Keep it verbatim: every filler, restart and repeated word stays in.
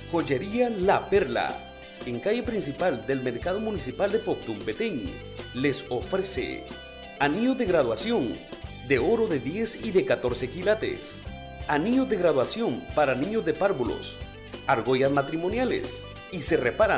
Joyería La Perla, en calle principal del Mercado Municipal de Poctum, Petén, les ofrece anillos de graduación de oro de diez y de catorce quilates, anillos de graduación para niños de párvulos, argollas matrimoniales y se reparan